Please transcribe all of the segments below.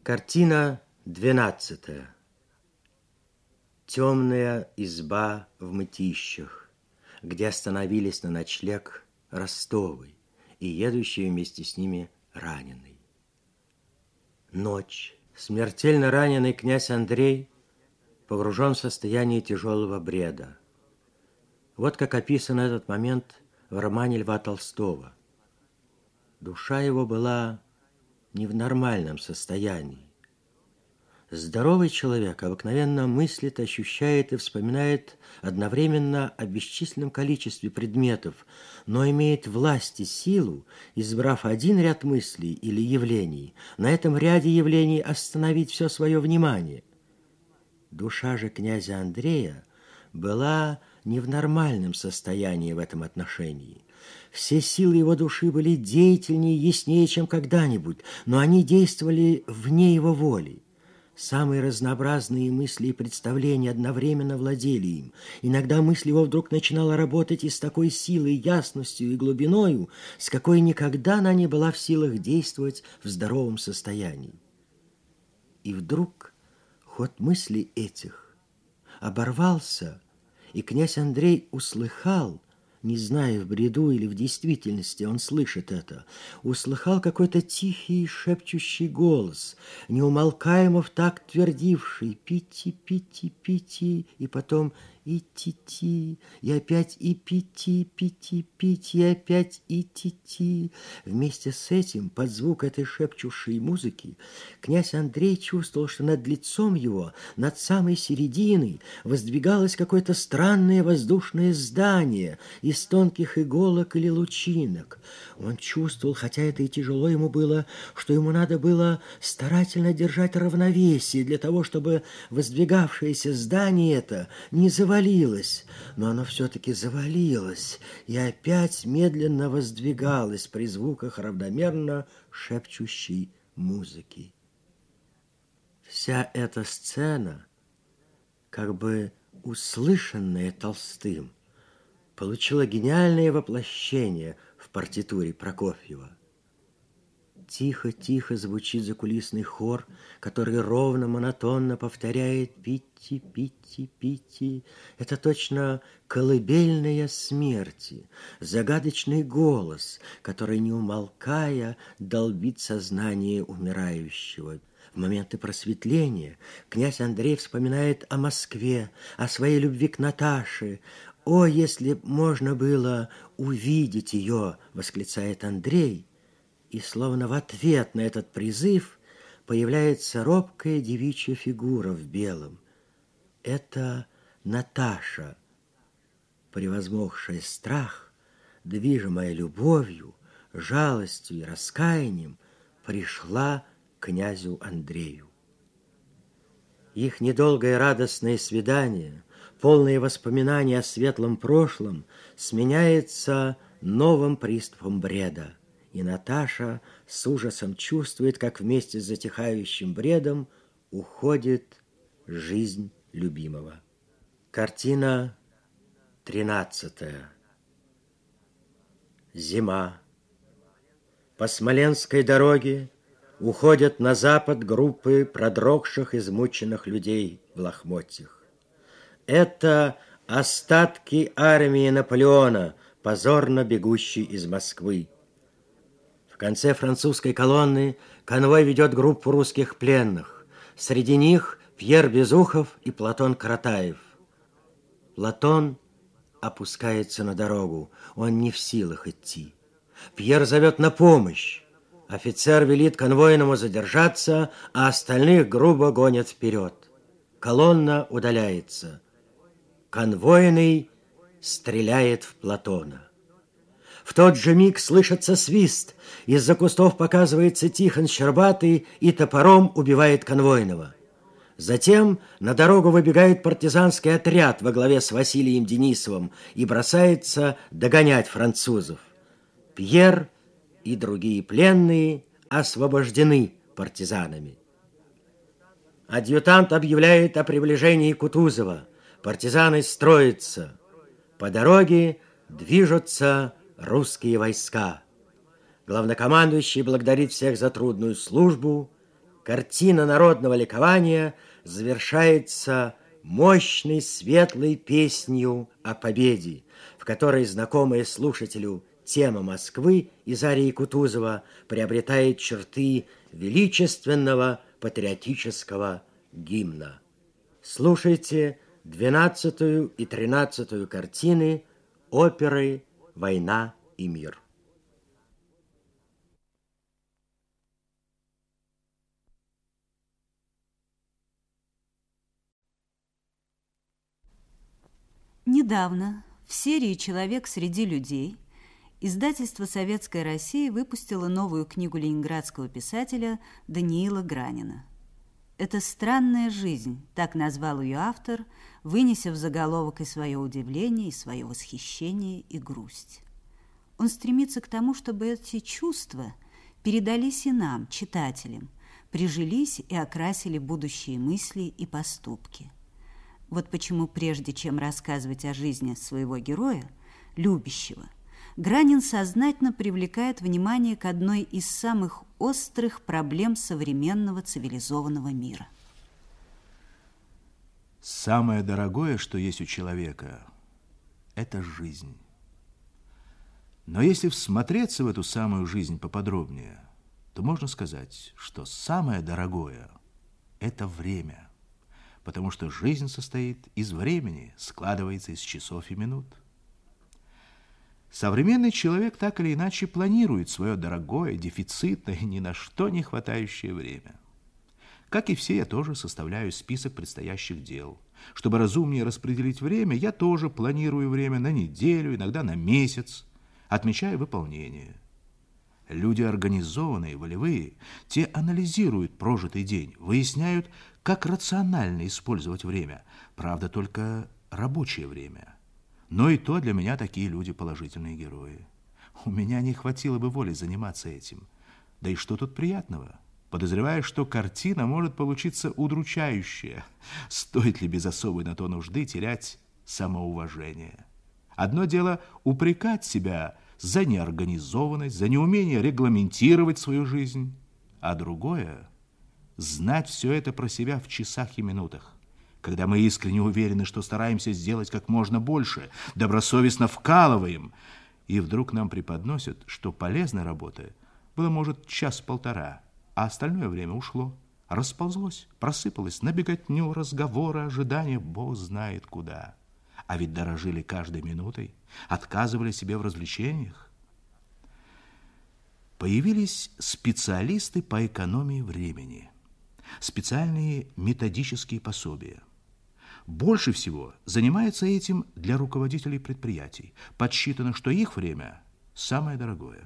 Картина 12. Темная изба в Мытищах, где остановились на ночлег Ростовы и едущий вместе с ними раненый. Ночь. Смертельно раненый князь Андрей погружен в состояние тяжелого бреда. Вот как описан этот момент в романе Льва Толстого. Душа его была не в нормальном состоянии. Здоровый человек обыкновенно мыслит, ощущает и вспоминает одновременно о бесчисленном количестве предметов, но имеет власть и силу, избрав один ряд мыслей или явлений, на этом ряде явлений остановить все свое внимание. Душа же князя Андрея была не в нормальном состоянии в этом отношении. Все силы его души были деятельнее и яснее, чем когда-нибудь, но они действовали вне его воли. Самые разнообразные мысли и представления одновременно владели им. Иногда мысль его вдруг начинала работать и с такой силой, ясностью и глубиною, с какой никогда она не была в силах действовать в здоровом состоянии. И вдруг ход мыслей этих оборвался, и князь Андрей услыхал, не зная, в бреду или в действительности он слышит это, услыхал какой-то тихий шепчущий голос, неумолкаемо в такт твердивший «пити, пити, пити», и потом «и ти-ти», и опять «и пити, пити, пити», и опять «и ти-ти». Вместе с этим, под звук этой шепчущей музыки, князь Андрей чувствовал, что над лицом его, над самой серединой, воздвигалось какое-то странное воздушное здание из тонких иголок или лучинок. Он чувствовал, хотя это и тяжело ему было, что ему надо было старательно держать равновесие для того, чтобы воздвигавшееся здание это не завалилось, но оно все-таки завалилось и опять медленно воздвигалось при звуках равномерно шепчущей музыки. Вся эта сцена, как бы услышанная Толстым, получила гениальное воплощение в партитуре Прокофьева. Тихо-тихо звучит закулисный хор, который ровно, монотонно повторяет «пити, пити, пити». Это точно колыбельная смерти, загадочный голос, который, не умолкая, долбит сознание умирающего. В моменты просветления князь Андрей вспоминает о Москве, о своей любви к Наташе. «О, если б можно было увидеть ее!» — восклицает Андрей. И словно в ответ на этот призыв появляется робкая девичья фигура в белом. Это Наташа, превозмогшая страх, движимая любовью, жалостью и раскаянием, пришла к князю Андрею. Их недолгое радостное свидание, полное воспоминания о светлом прошлом, сменяется новым приступом бреда. И Наташа с ужасом чувствует, как вместе с затихающим бредом уходит жизнь любимого. Картина 13. Зима. По Смоленской дороге уходят на запад группы продрогших, измученных людей в лохмотьях. Это остатки армии Наполеона, позорно бегущей из Москвы. В конце французской колонны конвой ведет группу русских пленных. Среди них Пьер Безухов и Платон Каратаев. Платон опускается на дорогу. Он не в силах идти. Пьер зовет на помощь. Офицер велит конвойному задержаться, а остальных грубо гонят вперед. Колонна удаляется. Конвойный стреляет в Платона. В тот же миг слышится свист. Из-за кустов показывается Тихон Щербатый и топором убивает конвойного. Затем на дорогу выбегает партизанский отряд во главе с Василием Денисовым и бросается догонять французов. Пьер и другие пленные освобождены партизанами. Адъютант объявляет о приближении Кутузова. Партизаны строятся. По дороге движутся русские войска. Главнокомандующий благодарит всех за трудную службу Картина народного ликования завершается мощной светлой песнью о победе, в которой знакомая слушателю тема Москвы из арии Кутузова приобретает черты величественного патриотического гимна. Слушайте 12-ю и 13-ю картины оперы «Война и мир». Недавно в серии «Человек среди людей» издательство «Советская Россия» выпустило новую книгу ленинградского писателя Даниила Гранина. «Это странная жизнь», так назвал ее автор, вынеся в заголовок и свое удивление, и свое восхищение, и грусть. Он стремится к тому, чтобы эти чувства передались и нам, читателям, прижились и окрасили будущие мысли и поступки. Вот почему, прежде чем рассказывать о жизни своего героя, любящего, Гранин сознательно привлекает внимание к одной из самых острых проблем современного цивилизованного мира. Самое дорогое, что есть у человека, это жизнь. Но если всмотреться в эту самую жизнь поподробнее, то можно сказать, что самое дорогое – это время. Потому что жизнь состоит из времени, складывается из часов и минут. Современный человек так или иначе планирует свое дорогое, дефицитное, ни на что не хватающее время. Как и все, я тоже составляю список предстоящих дел. Чтобы разумнее распределить время, я тоже планирую время на неделю, иногда на месяц, отмечая выполнение. Люди организованные, волевые, те анализируют прожитый день, выясняют, как рационально использовать время. Правда, только рабочее время. Но и то для меня такие люди положительные герои. У меня не хватило бы воли заниматься этим. Да и что тут приятного? Подозреваю, что картина может получиться удручающая. Стоит ли без особой на то нужды терять самоуважение? Одно дело упрекать себя за неорганизованность, за неумение регламентировать свою жизнь, а другое – знать все это про себя в часах и минутах, когда мы искренне уверены, что стараемся сделать как можно больше, добросовестно вкалываем, и вдруг нам преподносят, что полезной работы было, может, час-полтора, а остальное время ушло, расползлось, просыпалось на беготню, разговоры, ожидания, Бог знает куда. А ведь дорожили каждой минутой, отказывали себе в развлечениях. Появились специалисты по экономии времени, специальные методические пособия. Больше всего занимается этим для руководителей предприятий. Подсчитано, что их время самое дорогое.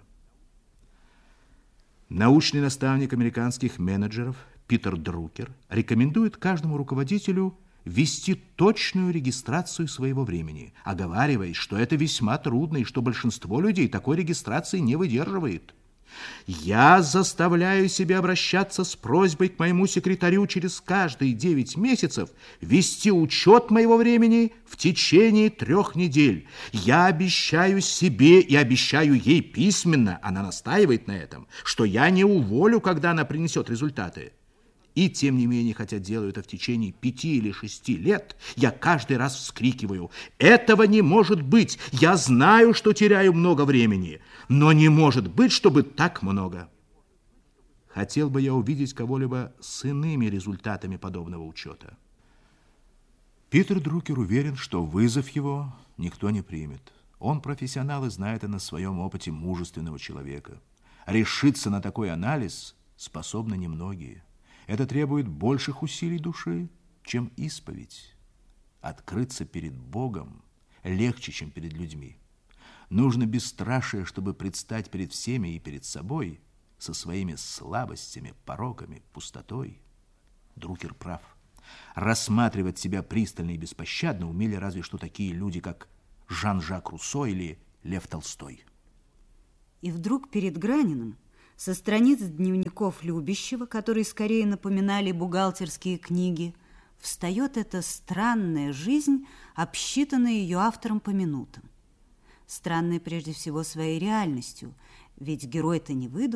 Научный наставник американских менеджеров Питер Друкер рекомендует каждому руководителю вести точную регистрацию своего времени, оговариваясь, что это весьма трудно и что большинство людей такой регистрации не выдерживает. Я заставляю себя обращаться с просьбой к моему секретарю через каждые 9 месяцев вести учет моего времени в течение 3 недель. Я обещаю себе и обещаю ей письменно, она настаивает на этом, что я не уволю, когда она принесет результаты. И тем не менее, хотя делаю это в течение 5 или 6 лет, я каждый раз вскрикиваю: этого не может быть! Я знаю, что теряю много времени, но не может быть, чтобы так много. Хотел бы я увидеть кого-либо с иными результатами подобного учета. Питер Друкер уверен, что вызов его никто не примет. Он профессионал и знает на своем опыте мужественного человека. Решиться на такой анализ способны немногие. Это требует больших усилий души, чем исповедь. Открыться перед Богом легче, чем перед людьми. Нужно бесстрашие, чтобы предстать перед всеми и перед собой со своими слабостями, пороками, пустотой. Друкер прав. Рассматривать себя пристально и беспощадно умели разве что такие люди, как Жан-Жак Руссо или Лев Толстой. И вдруг перед Граниным со страниц дневников любящего, которые скорее напоминали бухгалтерские книги, встает эта странная жизнь, обсчитанная ее автором по минутам. Странная прежде всего своей реальностью, ведь герой-то не выдуман,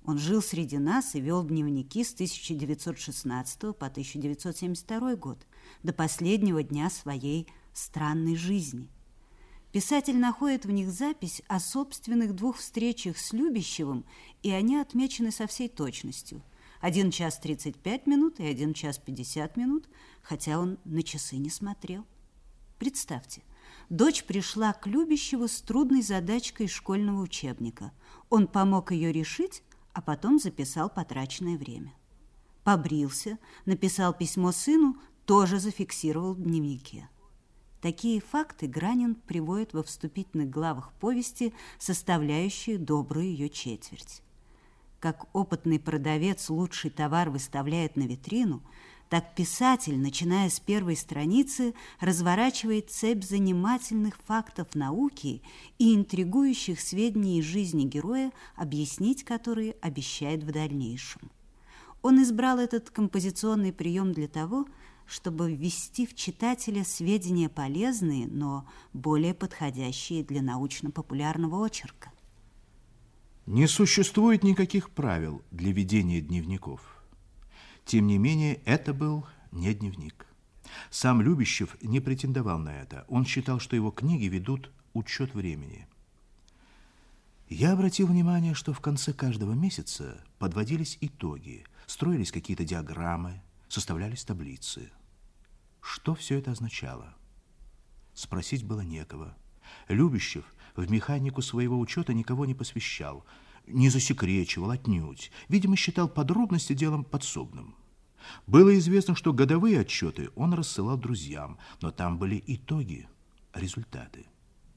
Он жил среди нас и вел дневники с 1916 по 1972 год, до последнего дня своей странной жизни. Писатель находит в них запись о собственных 2 встречах с Любящевым, и они отмечены со всей точностью. 1 час 35 минут и 1 час 50 минут, хотя он на часы не смотрел. Представьте, дочь пришла к Любящеву с трудной задачкой из школьного учебника. Он помог ее решить, а потом записал потраченное время. Побрился, написал письмо сыну, тоже зафиксировал в дневнике. Такие факты Гранин приводит во вступительных главах повести, составляющие добрую ее четверть. Как опытный продавец лучший товар выставляет на витрину, так писатель, начиная с первой страницы, разворачивает цепь занимательных фактов науки и интригующих сведений из жизни героя, объяснить которые обещает в дальнейшем. Он избрал этот композиционный прием для того, чтобы ввести в читателя сведения полезные, но более подходящие для научно-популярного очерка. Не существует никаких правил для ведения дневников. Тем не менее, это был не дневник. Сам Любящев не претендовал на это. Он считал, что его книги ведут учет времени. Я обратил внимание, что в конце каждого месяца подводились итоги, строились какие-то диаграммы, составлялись таблицы. Что все это означало? Спросить было некого. Любящев в механику своего учета никого не посвящал, не засекречивал отнюдь. Видимо, считал подробности делом подсобным. Было известно, что годовые отчеты он рассылал друзьям, но там были итоги, результаты.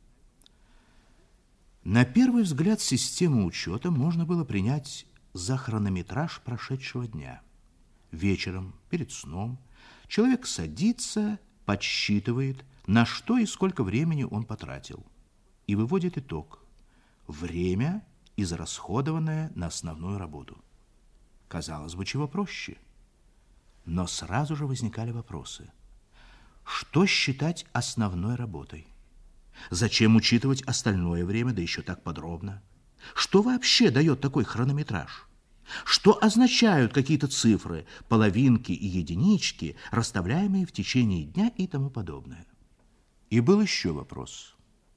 На первый взгляд систему учета можно было принять за хронометраж прошедшего дня. Вечером, перед сном, человек садится, подсчитывает, на что и сколько времени он потратил, и выводит итог. Время, израсходованное на основную работу. Казалось бы, чего проще. Но сразу же возникали вопросы. Что считать основной работой? Зачем учитывать остальное время, да еще так подробно? Что вообще дает такой хронометраж? Что означают какие-то цифры, половинки и единички, расставляемые в течение дня и тому подобное? И был еще вопрос.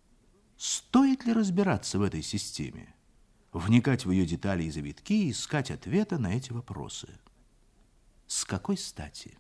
Стоит ли разбираться в этой системе? Вникать в ее детали и завитки и искать ответа на эти вопросы? С какой стати?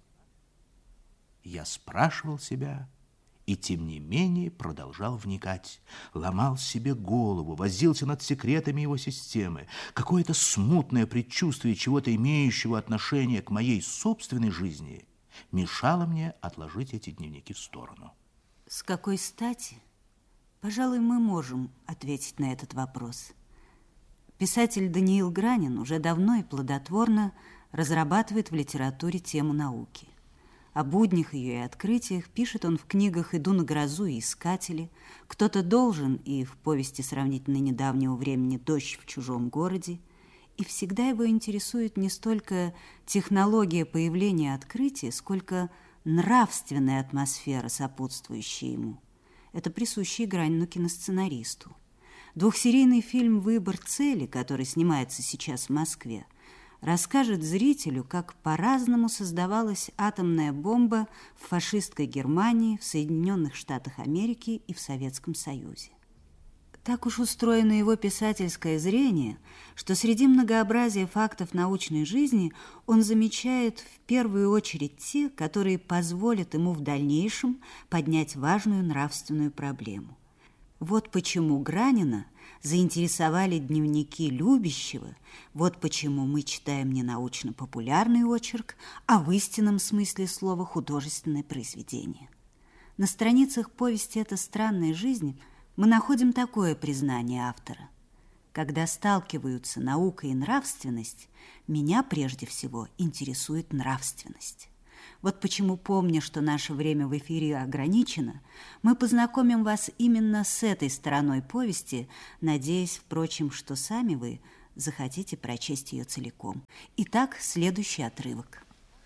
Я спрашивал себя и, тем не менее, продолжал вникать. Ломал себе голову, возился над секретами его системы. Какое-то смутное предчувствие чего-то имеющего отношение к моей собственной жизни мешало мне отложить эти дневники в сторону. С какой стати? Пожалуй, мы можем ответить на этот вопрос. Писатель Даниил Гранин уже давно и плодотворно разрабатывает в литературе тему науки. О буднях ее и открытиях пишет он в книгах «Иду на грозу» и «Искатели», «Кто-то должен» и в повести сравнительно недавнего времени «Дождь в чужом городе». И всегда его интересует не столько технология появления открытия, сколько нравственная атмосфера, сопутствующая ему. Это присуще Гранину киносценаристу. Двухсерийный фильм «Выбор цели», который снимается сейчас в Москве, расскажет зрителю, как по-разному создавалась атомная бомба в фашистской Германии, в Соединенных Штатах Америки и в Советском Союзе. Так уж устроено его писательское зрение, что среди многообразия фактов научной жизни он замечает в первую очередь те, которые позволят ему в дальнейшем поднять важную нравственную проблему. Вот почему Гранина заинтересовали дневники Любящего, вот почему мы читаем не научно-популярный очерк, а в истинном смысле слова художественное произведение. На страницах повести «Эта странная жизнь» мы находим такое признание автора. Когда сталкиваются наука и нравственность, меня прежде всего интересует нравственность. Вот почему, помня, что наше время в эфире ограничено, мы познакомим вас именно с этой стороной повести, надеясь, впрочем, что сами вы захотите прочесть ее целиком. Итак, следующий отрывок.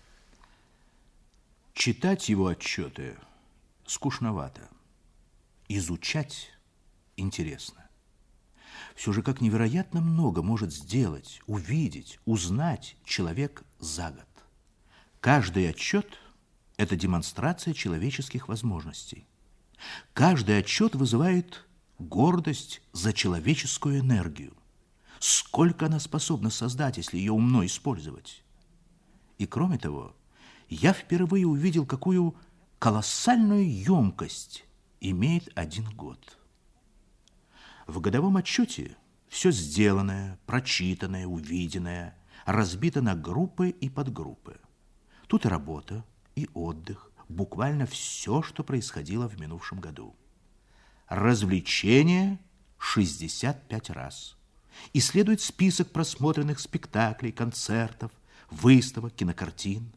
Читать его отчеты скучновато. Изучать интересно. Все же как невероятно много может сделать, увидеть, узнать человек за год. Каждый отчет – это демонстрация человеческих возможностей. Каждый отчет вызывает гордость за человеческую энергию. Сколько она способна создать, если ее умно использовать. И кроме того, я впервые увидел, какую колоссальную емкость имеет один год. В годовом отчете все сделанное, прочитанное, увиденное разбито на группы и подгруппы. Тут и работа, и отдых, буквально все, что происходило в минувшем году. Развлечения 65 раз. И следует список просмотренных спектаклей, концертов, выставок, кинокартин.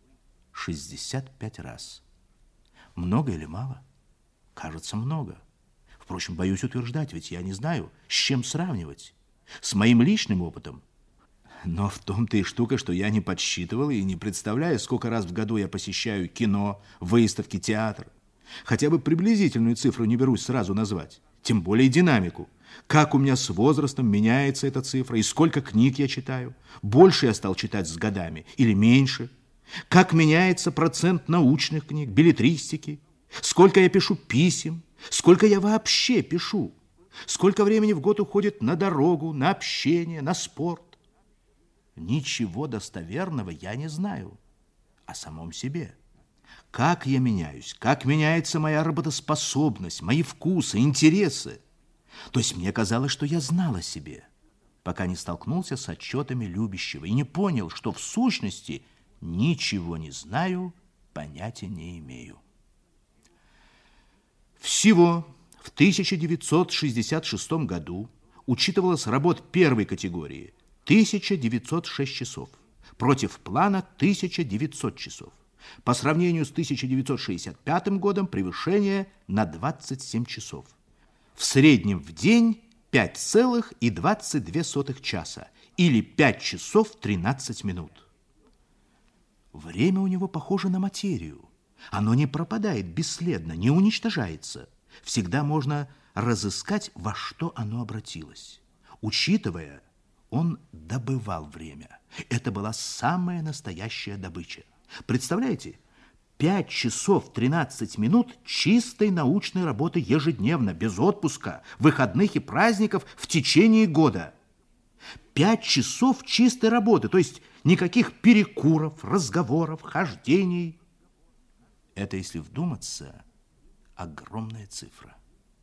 65 раз. Много или мало? Кажется, много. Впрочем, боюсь утверждать, ведь я не знаю, с чем сравнивать. С моим личным опытом. Но в том-то и штука, что я не подсчитывал и не представляю, сколько раз в году я посещаю кино, выставки, театр. Хотя бы приблизительную цифру не берусь сразу назвать. Тем более динамику. Как у меня с возрастом меняется эта цифра, и сколько книг я читаю. Больше я стал читать с годами или меньше. Как меняется процент научных книг, беллетристики. Сколько я пишу писем. Сколько я вообще пишу. Сколько времени в год уходит на дорогу, на общение, на спорт. Ничего достоверного я не знаю о самом себе. Как я меняюсь, как меняется моя работоспособность, мои вкусы, интересы. То есть мне казалось, что я знал о себе, пока не столкнулся с отчетами любящего и не понял, что в сущности ничего не знаю, понятия не имею. Всего в 1966 году учитывалась работ первой категории 1906 часов против плана 1900 часов. По сравнению с 1965 годом превышение на 27 часов. В среднем в день 5,22 часа или 5 часов 13 минут. Время у него похоже на материю. Оно не пропадает бесследно, не уничтожается. Всегда можно разыскать, во что оно обратилось. Учитывая, он добывал время. Это была самая настоящая добыча. Представляете? 5 часов 13 минут чистой научной работы ежедневно, без отпуска, выходных и праздников в течение года. 5 часов чистой работы, то есть никаких перекуров, разговоров, хождений. Это, если вдуматься, огромная цифра.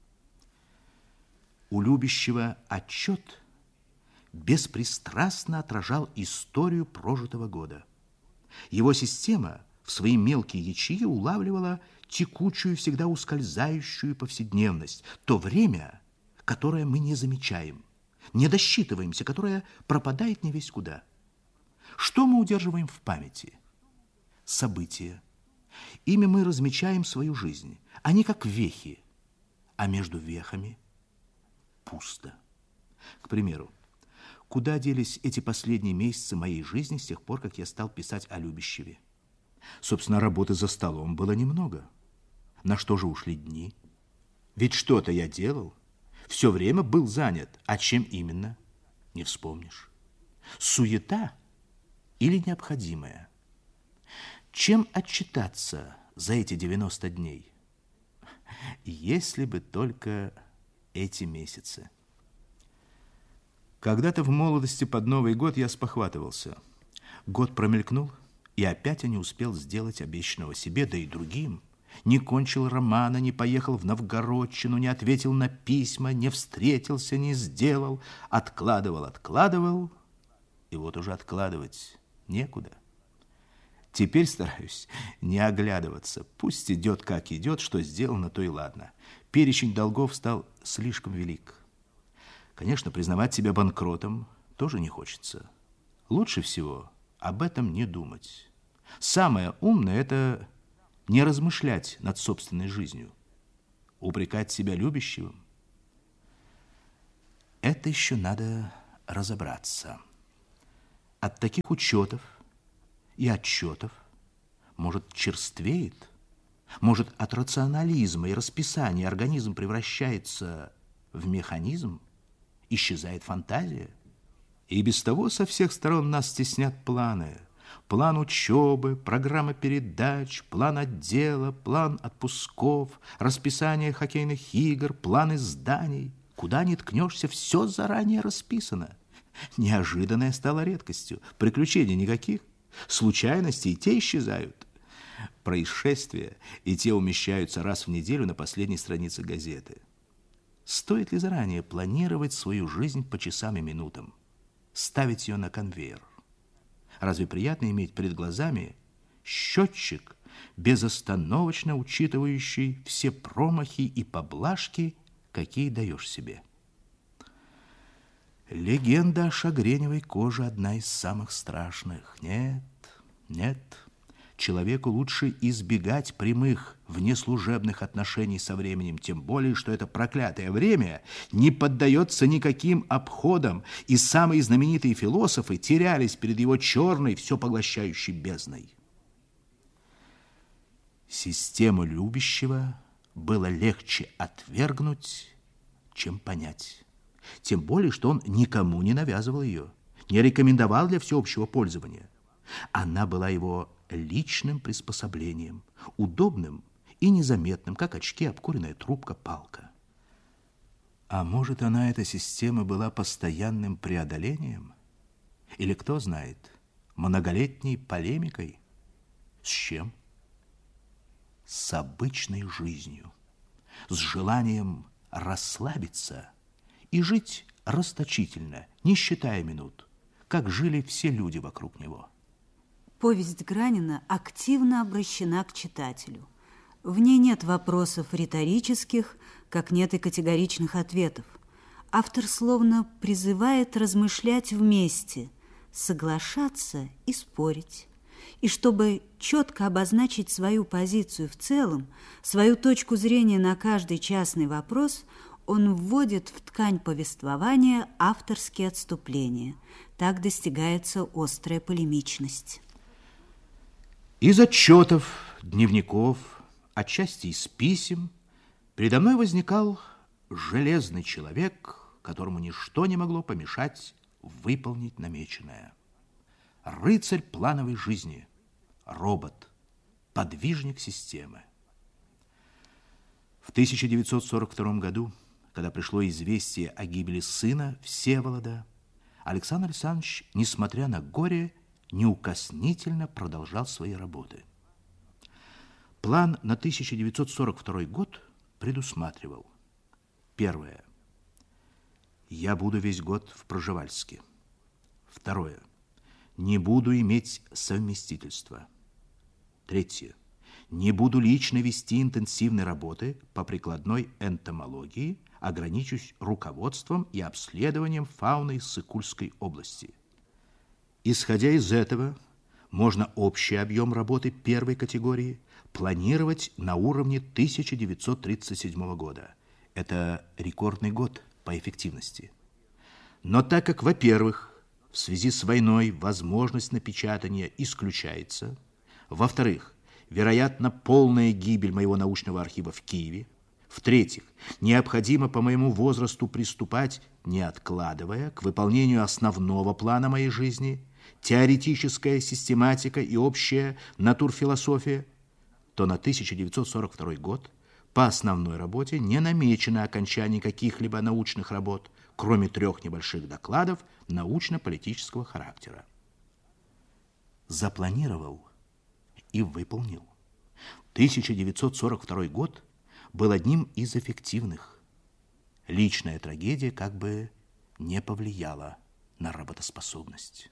У любящего отчет беспристрастно отражал историю прожитого года. Его система в свои мелкие ячеи улавливала текучую, всегда ускользающую повседневность, то время, которое мы не замечаем, не досчитываемся, которое пропадает не весть куда. Что мы удерживаем в памяти? События. Ими мы размечаем свою жизнь. Они как вехи, а между вехами пусто. К примеру, куда делись эти последние месяцы моей жизни с тех пор, как я стал писать о любящеве? Собственно, работы за столом было немного. На что же ушли дни? Ведь что-то я делал. Все время был занят. А чем именно? Не вспомнишь. Суета или необходимая? Чем отчитаться за эти 90 дней? Если бы только эти месяцы. Когда-то в молодости под Новый год я спохватывался. Год промелькнул, и опять я не успел сделать обещанного себе, да и другим. Не кончил романа, не поехал в Новгородчину, не ответил на письма, не встретился, не сделал. Откладывал, и вот уже откладывать некуда. Теперь стараюсь не оглядываться. Пусть идет, как идет, что сделано, то и ладно. Перечень долгов стал слишком велик. Конечно, признавать себя банкротом тоже не хочется. Лучше всего об этом не думать. Самое умное – это не размышлять над собственной жизнью. Упрекать себя любящим – это еще надо разобраться. От таких учетов и отчетов, может, черствеет, может, от рационализма и расписания организм превращается в механизм, исчезает фантазия. И без того со всех сторон нас стеснят планы. План учебы, программа передач, план отдела, план отпусков, расписание хоккейных игр, планы зданий. Куда ни ткнешься, все заранее расписано. Неожиданное стало редкостью. Приключений никаких. Случайности и те исчезают. Происшествия и те умещаются раз в неделю на последней странице газеты. Стоит ли заранее планировать свою жизнь по часам и минутам? Ставить ее на конвейер? Разве приятно иметь перед глазами счетчик, безостановочно учитывающий все промахи и поблажки, какие даешь себе? Легенда о шагреневой коже одна из самых страшных. Нет, нет. Человеку лучше избегать прямых внеслужебных отношений со временем, тем более, что это проклятое время не поддается никаким обходам, и самые знаменитые философы терялись перед его черной, все поглощающей бездной. Систему любящего было легче отвергнуть, чем понять. Тем более, что он никому не навязывал ее, не рекомендовал для всеобщего пользования. Она была его личным приспособлением, удобным и незаметным, как очки, обкуренная трубка, палка. А может, она, эта система, была постоянным преодолением? Или, кто знает, многолетней полемикой? С чем? С обычной жизнью, с желанием расслабиться и жить расточительно, не считая минут, как жили все люди вокруг него. Повесть Гранина активно обращена к читателю. В ней нет вопросов риторических, как нет и категоричных ответов. Автор словно призывает размышлять вместе, соглашаться и спорить. И чтобы четко обозначить свою позицию в целом, свою точку зрения на каждый частный вопрос, он вводит в ткань повествования авторские отступления. Так достигается острая полемичность. Из отчетов, дневников, отчасти из писем, передо мной возникал железный человек, которому ничто не могло помешать выполнить намеченное. Рыцарь плановой жизни, робот, подвижник системы. В 1942 году, когда пришло известие о гибели сына Всеволода, Александр Александрович, несмотря на горе, неукоснительно продолжал свои работы. План на 1942 год предусматривал: первое. Я буду весь год в Пржевальске. Второе. Не буду иметь совместительства. Третье. Не буду лично вести интенсивной работы по прикладной энтомологии, ограничусь руководством и обследованием фауны Сыкульской области. Исходя из этого, можно общий объем работы первой категории планировать на уровне 1937 года. Это рекордный год по эффективности. Но так как, во-первых, в связи с войной возможность напечатания исключается, во-вторых, вероятно, полная гибель моего научного архива в Киеве, в-третьих, необходимо по моему возрасту приступать, не откладывая, к выполнению основного плана моей жизни, теоретическая систематика и общая натурфилософия, то на 1942 год по основной работе не намечено окончание каких-либо научных работ, кроме 3 небольших докладов научно-политического характера. Запланировал и выполнил. 1942 год был одним из эффективных. Личная трагедия как бы не повлияла на работоспособность.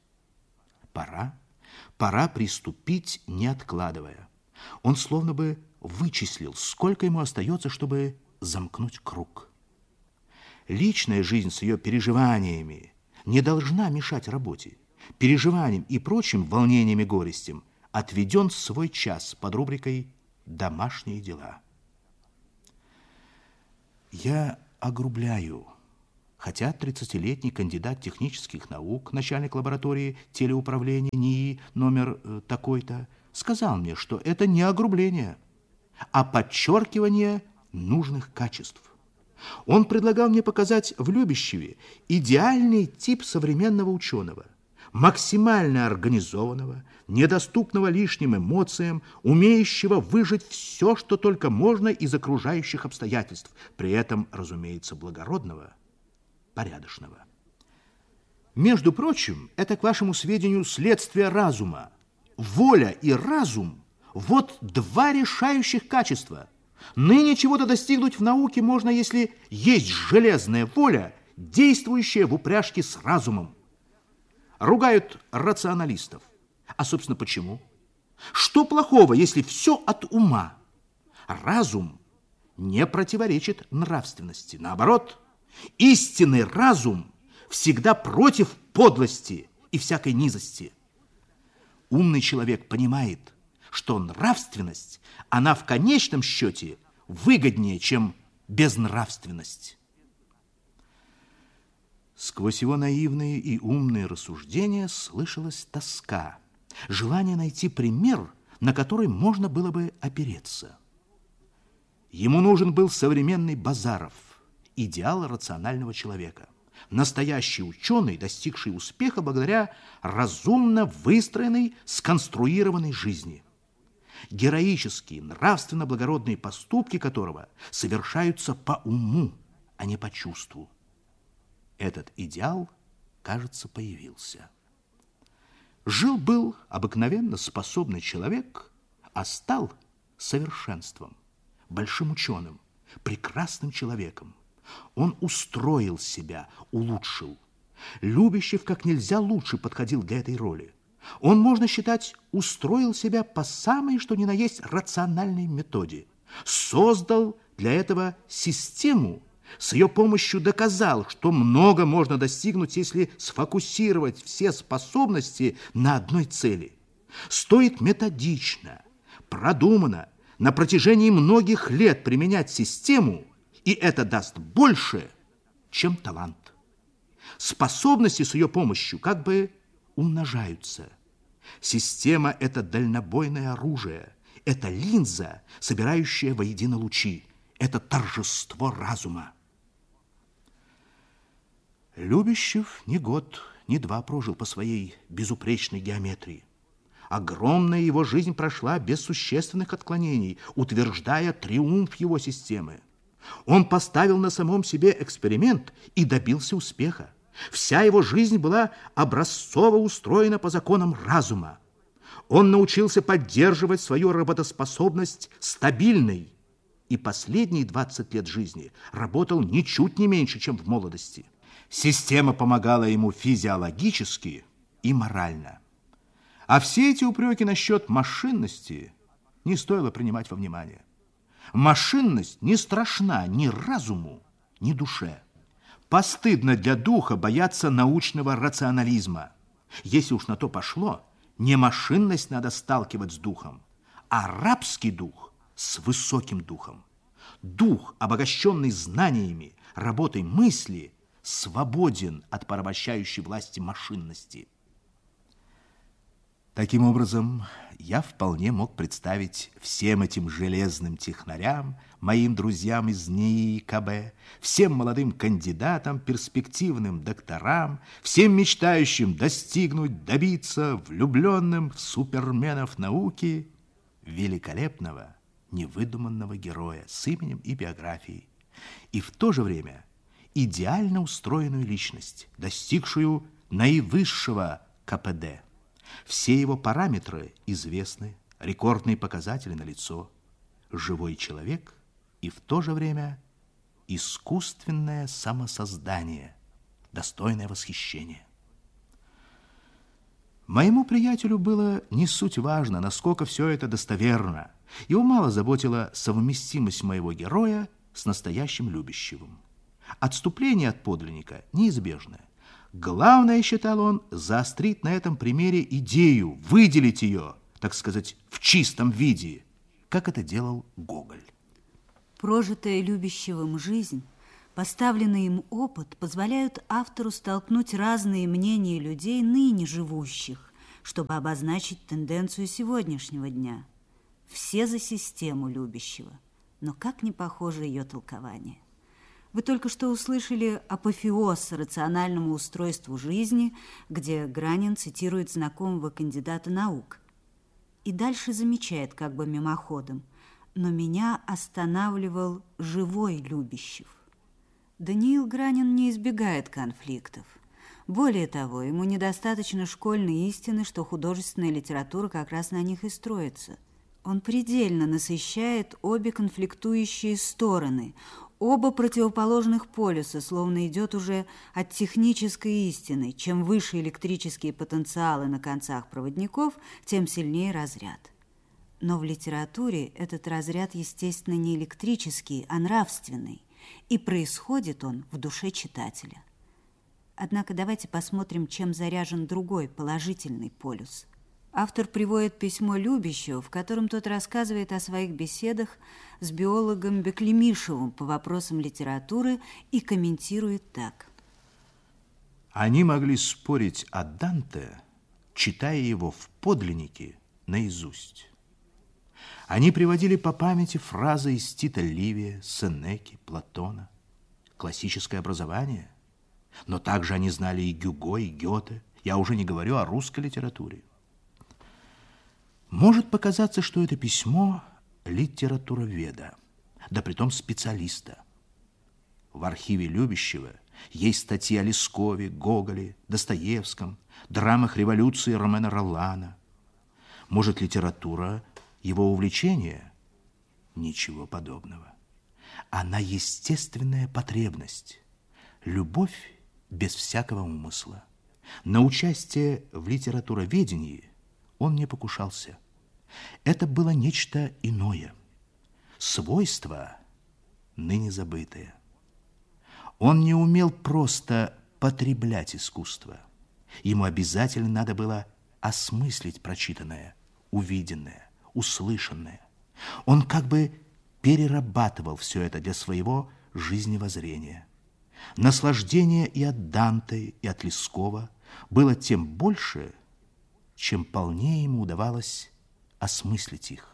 Пора приступить, не откладывая. Он словно бы вычислил, сколько ему остается, чтобы замкнуть круг. Личная жизнь с ее переживаниями не должна мешать работе. Переживаниям и прочим волнениям и горестям отведен свой час под рубрикой «Домашние дела». Я огрубляю, хотя 30-летний кандидат технических наук, начальник лаборатории телеуправления НИИ номер такой-то, сказал мне, что это не огрубление, а подчеркивание нужных качеств. Он предлагал мне показать в Любящеве идеальный тип современного ученого, максимально организованного, недоступного лишним эмоциям, умеющего выжать все, что только можно из окружающих обстоятельств, при этом, разумеется, благородного, порядочного. Между прочим, это, к вашему сведению, следствие разума. Воля и разум – вот два решающих качества. Ныне чего-то достигнуть в науке можно, если есть железная воля, действующая в упряжке с разумом. Ругают рационалистов. А, собственно, почему? Что плохого, если все от ума? Разум не противоречит нравственности. Наоборот, истинный разум всегда против подлости и всякой низости. Умный человек понимает, что нравственность, она в конечном счете выгоднее, чем безнравственность. Сквозь его наивные и умные рассуждения слышалась тоска, желание найти пример, на который можно было бы опереться. Ему нужен был современный Базаров, идеал рационального человека, настоящий ученый, достигший успеха благодаря разумно выстроенной, сконструированной жизни, героические, нравственно-благородные поступки которого совершаются по уму, а не по чувству. Этот идеал, кажется, появился. Жил-был обыкновенно способный человек, а стал совершенством, большим ученым, прекрасным человеком. Он устроил себя, улучшил. Любящев как нельзя лучше подходил для этой роли. Он, можно считать, устроил себя по самой, что ни на есть, рациональной методе. Создал для этого систему, с ее помощью доказал, что много можно достигнуть, если сфокусировать все способности на одной цели. Стоит методично, продуманно, на протяжении многих лет применять систему, и это даст больше, чем талант. Способности с ее помощью как бы умножаются. Система – это дальнобойное оружие, это линза, собирающая воедино лучи, это торжество разума. Любящев ни год, ни два прожил по своей безупречной геометрии. Огромная его жизнь прошла без существенных отклонений, утверждая триумф его системы. Он поставил на самом себе эксперимент и добился успеха. Вся его жизнь была образцово устроена по законам разума. Он научился поддерживать свою работоспособность стабильной, и последние 20 лет жизни работал ничуть не меньше, чем в молодости. Система помогала ему физиологически и морально. А все эти упреки насчет машинности не стоило принимать во внимание. Машинность не страшна ни разуму, ни душе. Постыдно для духа бояться научного рационализма. Если уж на то пошло, не машинность надо сталкивать с духом, а рабский дух с высоким духом. Дух, обогащенный знаниями, работой мысли, свободен от порабощающей власти машинности. Таким образом, я вполне мог представить всем этим железным технарям, моим друзьям из НИИ и КБ, всем молодым кандидатам, перспективным докторам, всем мечтающим достигнуть, добиться, влюбленным в суперменов науки, великолепного, невыдуманного героя с именем и биографией, и в то же время идеально устроенную личность, достигшую наивысшего КПД. Все его параметры известны, рекордные показатели налицо. Живой человек и в то же время искусственное самосоздание, достойное восхищения. Моему приятелю было не суть важно, насколько все это достоверно. Его мало заботила совместимость моего героя с настоящим Любящевым. Отступление от подлинника неизбежно. Главное, считал он, заострить на этом примере идею, выделить ее, так сказать, в чистом виде, как это делал Гоголь. Прожитая Любящевым жизнь, поставленный им опыт позволяют автору столкнуть разные мнения людей, ныне живущих, чтобы обозначить тенденцию сегодняшнего дня. Все за систему Любящева, но как не похоже ее толкование. Вы только что услышали апофеоз рациональному устройству жизни, где Гранин цитирует знакомого кандидата наук. И дальше замечает как бы мимоходом: но меня останавливал живой Любящев. Даниил Гранин не избегает конфликтов. Более того, ему недостаточно школьной истины, что художественная литература как раз на них и строится. Он предельно насыщает обе конфликтующие стороны, оба противоположных полюса, словно идет уже от технической истины. Чем выше электрические потенциалы на концах проводников, тем сильнее разряд. Но в литературе этот разряд, естественно, не электрический, а нравственный, и происходит он в душе читателя. Однако давайте посмотрим, чем заряжен другой, положительный полюс. Автор приводит письмо Любящего, в котором тот рассказывает о своих беседах с биологом Беклемишевым по вопросам литературы и комментирует так. Они могли спорить о Данте, читая его в подлиннике наизусть. Они приводили по памяти фразы из Тита Ливия, Сенеки, Платона, классическое образование. Но также они знали и Гюго, и Гёте. Я уже не говорю о русской литературе. Может показаться, что это письмо литературоведа, да притом специалиста. В архиве Любящего есть статьи о Лескове, Гоголе, Достоевском, драмах революции Ромена Роллана. Может, литература его увлечение? Ничего подобного. Она естественная потребность, любовь без всякого умысла. На участие в литературоведении он не покушался. Это было нечто иное, свойство, ныне забытое. Он не умел просто потреблять искусство. Ему обязательно надо было осмыслить прочитанное, увиденное, услышанное. Он как бы перерабатывал все это для своего жизневоззрения. Наслаждение и от Данте, и от Лескова было тем больше, чем полнее ему удавалось осмыслить их.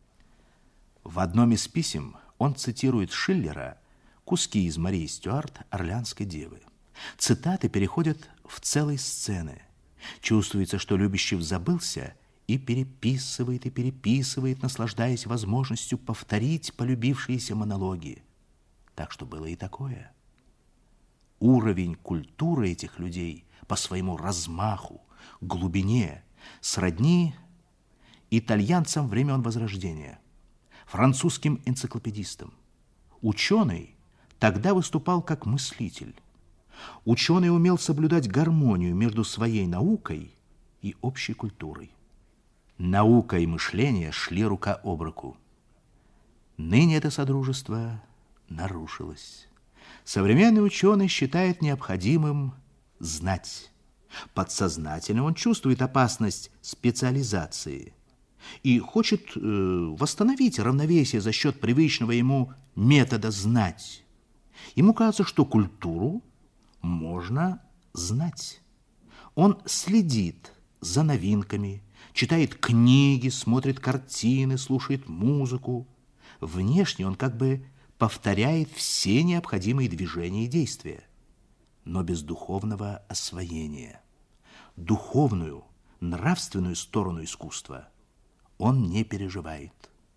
В одном из писем он цитирует Шиллера куски из Марии Стюарт «Орлеанской девы». Цитаты переходят в целые сцены. Чувствуется, что Любящев забылся и переписывает, наслаждаясь возможностью повторить полюбившиеся монологи. Так что было и такое. Уровень культуры этих людей по своему размаху, глубине сродни итальянцам времен Возрождения, французским энциклопедистам. Ученый тогда выступал как мыслитель. Ученый умел соблюдать гармонию между своей наукой и общей культурой. Наука и мышление шли рука об руку. Ныне это содружество нарушилось. Современный ученый считает необходимым знать. Подсознательно он чувствует опасность специализации и хочет восстановить равновесие за счет привычного ему метода знать. Ему кажется, что культуру можно знать. Он следит за новинками, читает книги, смотрит картины, слушает музыку. Внешне он как бы повторяет все необходимые движения и действия, но без духовного освоения. Духовную, нравственную сторону искусства он не переживает.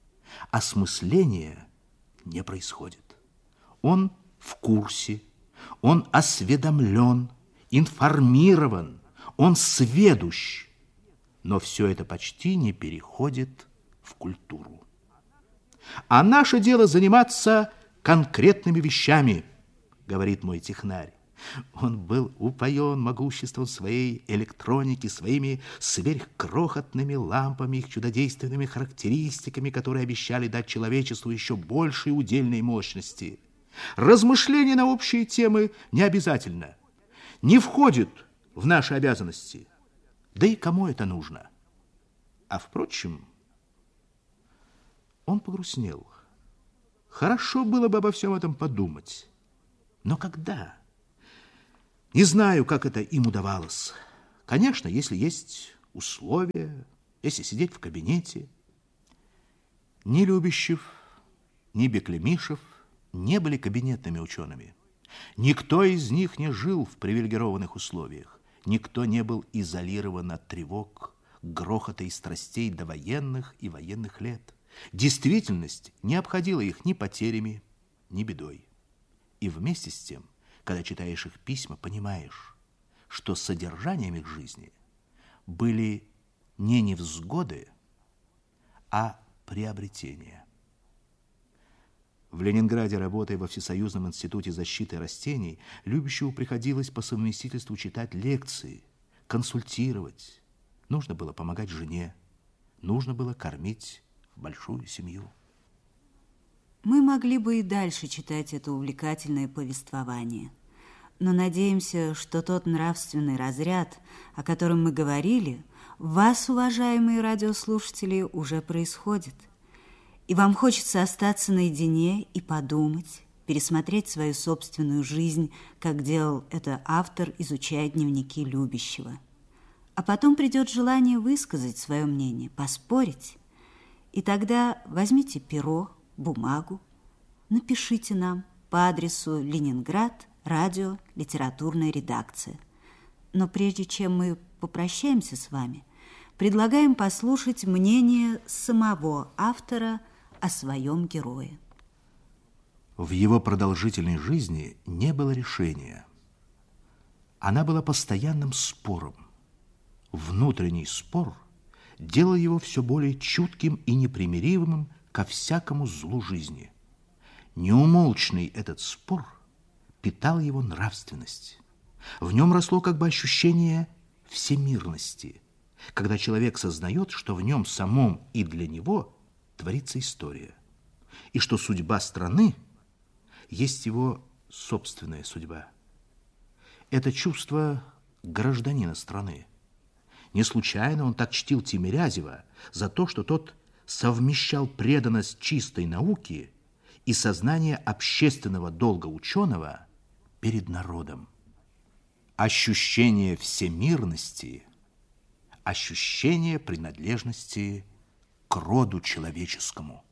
Осмысление не происходит. Он в курсе, он осведомлен, информирован, он сведущ, но все это почти не переходит в культуру. А наше дело заниматься конкретными вещами, говорит мой технарь. Он был упоен могуществом своей электроники, своими сверхкрохотными лампами, их чудодейственными характеристиками, которые обещали дать человечеству еще большей удельной мощности. Размышления на общие темы не обязательно, не входит в наши обязанности. Да и кому это нужно? А впрочем, он погрустнел. Хорошо было бы обо всем этом подумать. Но когда? Не знаю, как это им удавалось. Конечно, если есть условия, если сидеть в кабинете. Ни Любящев, ни Беклемишев не были кабинетными учеными. Никто из них не жил в привилегированных условиях. Никто не был изолирован от тревог, грохота и страстей довоенных и военных лет. Действительность не обходила их ни потерями, ни бедой. И вместе с тем, когда читаешь их письма, понимаешь, что содержанием их жизни были не невзгоды, а приобретения. В Ленинграде, работая во Всесоюзном институте защиты растений, Любящеву приходилось по совместительству читать лекции, консультировать. Нужно было помогать жене, нужно было кормить большую семью. Мы могли бы и дальше читать это увлекательное повествование, но надеемся, что тот нравственный разряд, о котором мы говорили, в вас, уважаемые радиослушатели, уже происходит. И вам хочется остаться наедине и подумать, пересмотреть свою собственную жизнь, как делал это автор, изучая дневники Любящева. А потом придет желание высказать свое мнение, поспорить. И тогда возьмите перо, бумагу, напишите нам по адресу Ленинград, радио, литературная редакция. Но прежде чем мы попрощаемся с вами, предлагаем послушать мнение самого автора о своем герое. В его продолжительной жизни не было решения. Она была постоянным спором. Внутренний спор делал его все более чутким и непримиримым ко всякому злу жизни. Неумолчный этот спор питал его нравственность. В нем росло как бы ощущение всемирности, когда человек сознает, что в нем самом и для него творится история, и что судьба страны есть его собственная судьба. Это чувство гражданина страны. Не случайно он так чтил Тимирязева за то, что тот совмещал преданность чистой науке и сознание общественного долга ученого перед народом. Ощущение всемирности, ощущение принадлежности к роду человеческому.